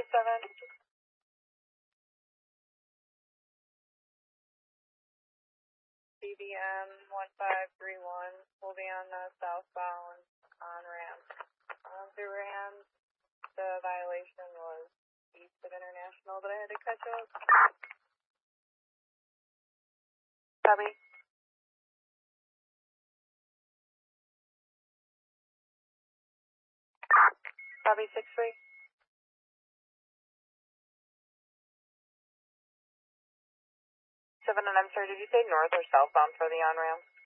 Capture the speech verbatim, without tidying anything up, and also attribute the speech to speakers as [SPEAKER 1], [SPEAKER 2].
[SPEAKER 1] seven. B B M one five three one will be on the southbound on ramp. On the ramp, the violation was east of International, but I had to catch up. Copy. Copy six three. Seven, and I'm sorry, did you say north or southbound for the on-ramp?